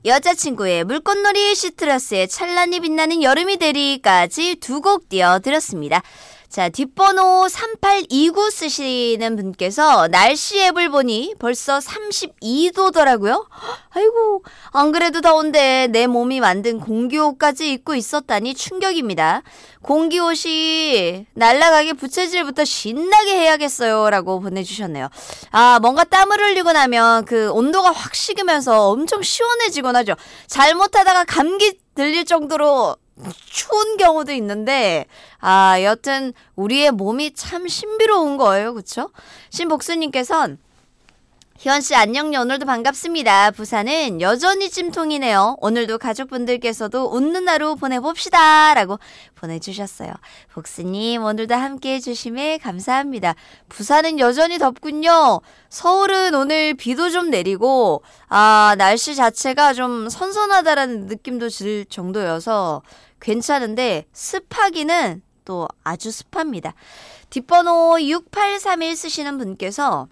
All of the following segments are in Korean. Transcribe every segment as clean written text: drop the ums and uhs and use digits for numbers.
여자친구의 물꽃놀이, 시트러스의 찬란히 빛나는 여름이 되리까지 두 곡 띄워드렸습니다. 자, 뒷번호 3829 쓰시는 분께서 날씨 앱을 보니 벌써 32도더라고요. 아이고, 안 그래도 더운데 내 몸이 만든 공기옷까지 입고 있었다니 충격입니다. 공기옷이 날아가게 부채질부터 신나게 해야겠어요 라고 보내주셨네요. 아, 뭔가 땀을 흘리고 나면 그 온도가 확 식으면서 엄청 시원해지곤 하죠. 잘못하다가 감기 들릴 정도로 추운 경우도 있는데, 여튼 우리의 몸이 참 신비로운 거예요. 그쵸? 신복수님께서는 희원씨 안녕요. 오늘도 반갑습니다. 부산은 여전히 찜통이네요. 오늘도 가족분들께서도 웃는 하루 보내봅시다 라고 보내주셨어요. 복수님 오늘도 함께해 주심에 감사합니다. 부산은 여전히 덥군요. 서울은 오늘 비도 좀 내리고 날씨 자체가 좀 선선하다라는 느낌도 들 정도여서 괜찮은데 습하기는 또 아주 습합니다. 뒷번호 6831 쓰시는 분께서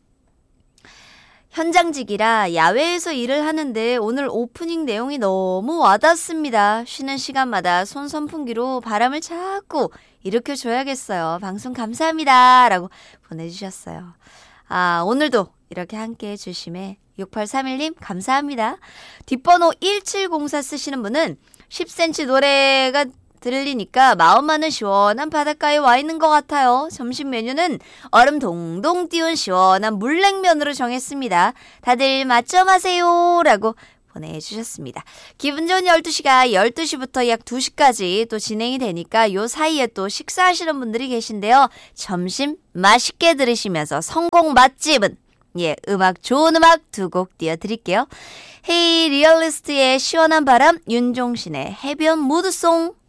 현장직이라 야외에서 일을 하는데 오늘 오프닝 내용이 너무 와닿습니다. 쉬는 시간마다 손 선풍기로 바람을 자꾸 일으켜줘야겠어요. 방송 감사합니다 라고 보내주셨어요. 오늘도 이렇게 함께해 주심에 6831님 감사합니다. 뒷번호 1704 쓰시는 분은 10cm 노래가 들리니까 마음만은 시원한 바닷가에 와 있는 것 같아요. 점심 메뉴는 얼음 동동 띄운 시원한 물냉면으로 정했습니다. 다들 맛점하세요 라고 보내주셨습니다. 기분 좋은 12시가 12시부터 약 2시까지 또 진행이 되니까 요 사이에 또 식사하시는 분들이 계신데요. 점심 맛있게 들으시면서 성공 맛집은 음악 좋은 음악 두 곡 띄워드릴게요. 헤이 리얼리스트의 시원한 바람, 윤종신의 해변 무드송.